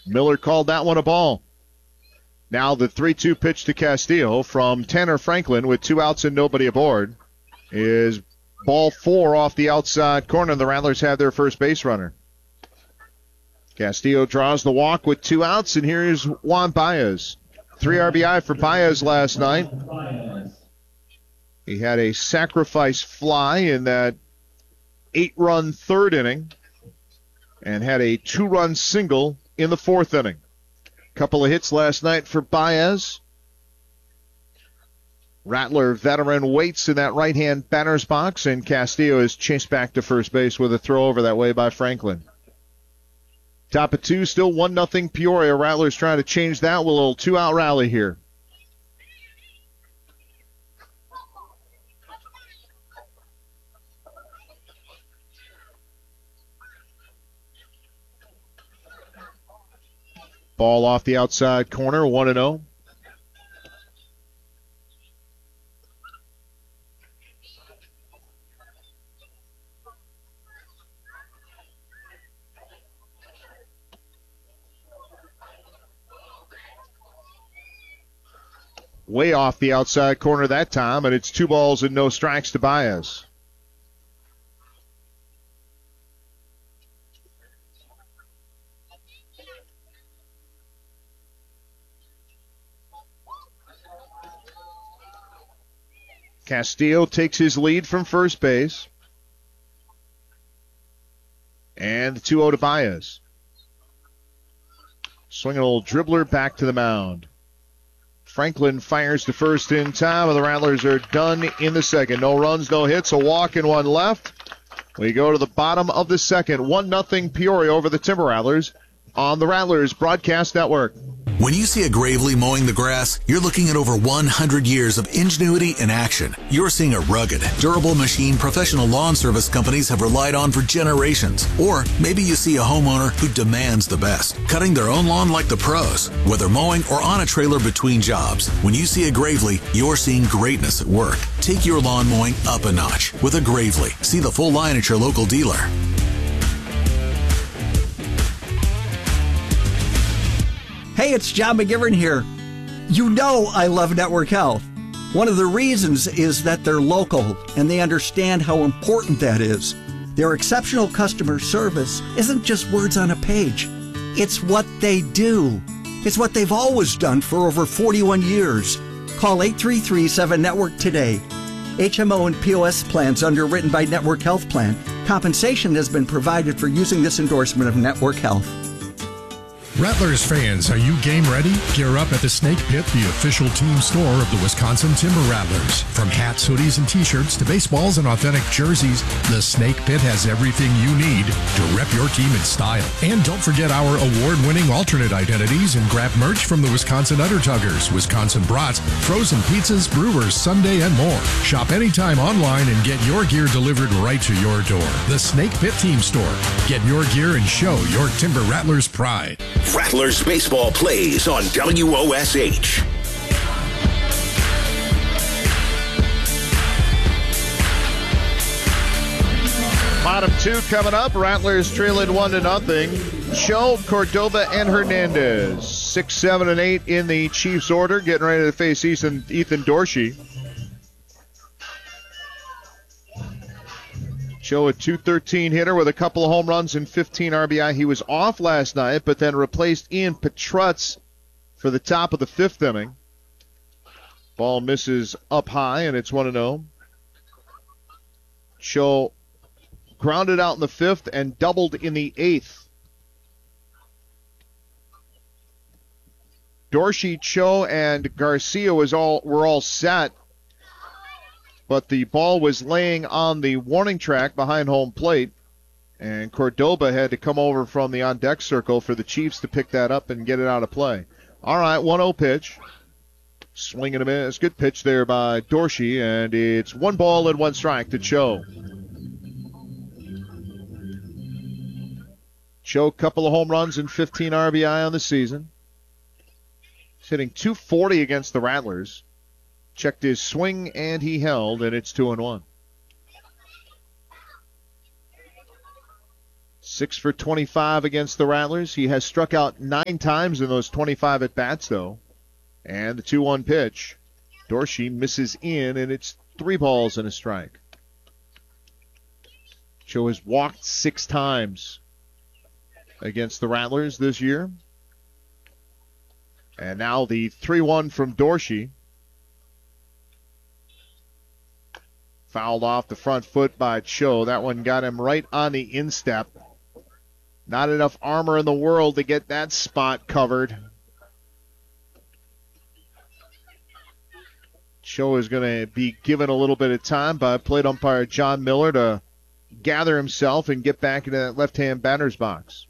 Miller called that one a ball. Now the 3-2 pitch to Castillo from Tanner Franklin with 2 outs and nobody aboard is ball 4 off the outside corner. The Rattlers have their first base runner. Castillo draws the walk with 2 outs, and here's Juan Baez. 3 RBI for Baez last night. He had a sacrifice fly in that 8-run third inning and had a 2-run single in the 4th inning. Couple of hits last night for Baez. Rattler veteran waits in that right-hand batter's box, and Castillo is chased back to first base with a throw over that way by Franklin. Top of 2, still 1-0 Peoria. Rattlers trying to change that with a little 2-out rally here. Ball off the outside corner, 1-0. Way off the outside corner that time, and it's 2 balls and no strikes to Baez. Castillo takes his lead from first base. And the 2-0 to Baez. Swinging a little dribbler back to the mound. Franklin fires to first in time, and the Rattlers are done in the second. No runs, no hits, a walk and 1 left. We go to the bottom of the second. 1-0 Peoria over the Timber Rattlers on the Rattlers Broadcast Network. When you see a Gravely mowing the grass, you're looking at over 100 years of ingenuity in action. You're seeing a rugged, durable machine professional lawn service companies have relied on for generations. Or maybe you see a homeowner who demands the best, cutting their own lawn like the pros, whether mowing or on a trailer between jobs. When you see a Gravely, you're seeing greatness at work. Take your lawn mowing up a notch with a Gravely. See the full line at your local dealer. Hey, it's John McGivern here. You know I love Network Health. One of the reasons is that they're local and they understand how important that is. Their exceptional customer service isn't just words on a page. It's what they do. It's what they've always done for over 41 years. Call 833-7-NETWORK today. HMO and POS plans underwritten by Network Health Plan. Compensation has been provided for using this endorsement of Network Health. Rattlers fans, are you game ready? Gear up at the Snake Pit, the official team store of the Wisconsin Timber Rattlers. From hats, hoodies, and t-shirts to baseballs and authentic jerseys, the Snake Pit has everything you need to rep your team in style. And don't forget our award-winning alternate identities and grab merch from the Wisconsin Undertuggers, Wisconsin Brats, frozen pizzas, brewers, Sunday, and more. Shop anytime online and get your gear delivered right to your door. The Snake Pit Team Store. Get your gear and show your Timber Rattlers pride. Rattlers baseball plays on WOSH. Bottom 2 coming up. Rattlers trailing 1-0. Cho, Cordova, and Hernandez. 6, 7, and 8 in the Chiefs order, getting ready to face Ethan Dorsey. Cho, a .213 hitter with a couple of home runs and 15 RBI. He was off last night, but then replaced Ian Petrutz for the top of the 5th inning. Ball misses up high, and it's 1-0. Cho grounded out in the 5th and doubled in the 8th. Dorsey, Cho, and Garcia were all set, but the ball was laying on the warning track behind home plate, and Cordoba had to come over from the on-deck circle for the Chiefs to pick that up and get it out of play. All right, 1-0 pitch. Swinging a miss. Good pitch there by Dorsey, and it's 1 ball and 1 strike to Cho. Cho, couple of home runs and 15 RBI on the season. He's hitting .240 against the Rattlers. Checked his swing, and he held, and it's 2-1. 6 for 25 against the Rattlers. He has struck out 9 times in those 25 at-bats, though. And the 2-1 pitch. Dorsey misses in, and it's 3 balls and a strike. Cho has walked 6 times against the Rattlers this year. And now the 3-1 from Dorsey. Fouled off the front foot by Cho. That one got him right on the instep. Not enough armor in the world to get that spot covered. Cho is going to be given a little bit of time by plate umpire John Miller to gather himself and get back into that left-hand batter's box.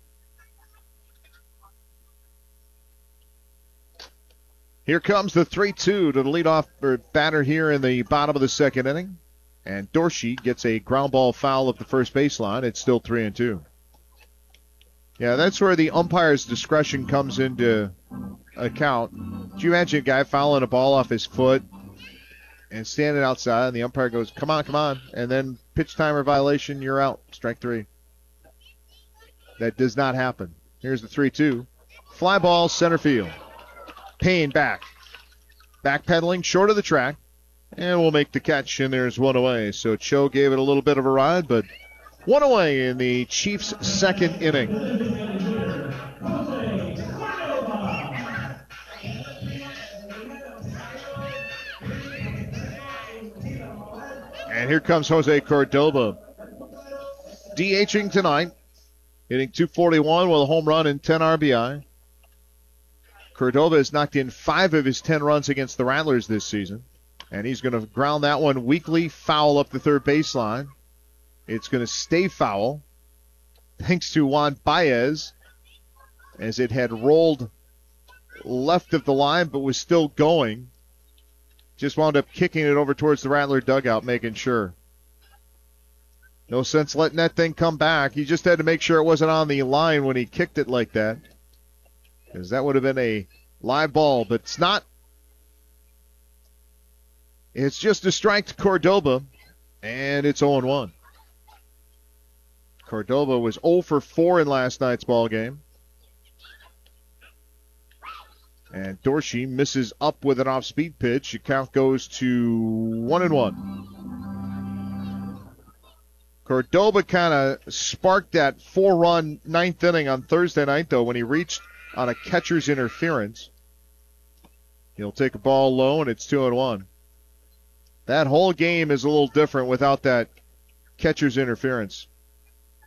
Here comes the 3-2 to the leadoff batter here in the bottom of the second inning. And Dorsey gets a ground ball foul up the first baseline. It's still 3-2. Yeah, that's where the umpire's discretion comes into account. Could you imagine a guy fouling a ball off his foot and standing outside, and the umpire goes, come on, come on, and then pitch timer violation, you're out, strike 3. That does not happen. Here's the 3-2. Fly ball, center field. Payne back. Backpedaling, short of the track, and we'll make the catch, and there's 1 away. So Cho gave it a little bit of a ride, but 1 away in the Chiefs' second inning. And here comes Jose Cordoba. DHing tonight, hitting .241 with a home run and 10 RBI. Cordoba has knocked in 5 of his 10 runs against the Rattlers this season. And he's going to ground that one weakly foul up the third baseline. It's going to stay foul thanks to Juan Baez, as it had rolled left of the line but was still going. Just wound up kicking it over towards the Rattler dugout, making sure. No sense letting that thing come back. He just had to make sure it wasn't on the line when he kicked it like that, because that would have been a live ball, but it's not. It's just a strike to Cordoba, and it's 0-1. Cordoba was 0 for 4 in last night's ball game. And Dorsey misses up with an off-speed pitch. The count goes to 1-1. Cordoba kind of sparked that 4-run ninth inning on Thursday night, though, when he reached on a catcher's interference. He'll take a ball low, and it's 2-1. That whole game is a little different without that catcher's interference.